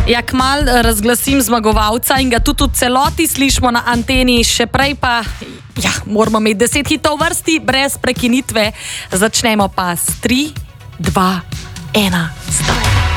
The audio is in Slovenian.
Ja, kmalu razglasim zmagovalca in ga tudi v celoti slišimo na anteni, še prej pa moramo imeti 10 hitov v vrsti, brez prekinitve. Začnemo pa s 3, 2, 1, zdaj.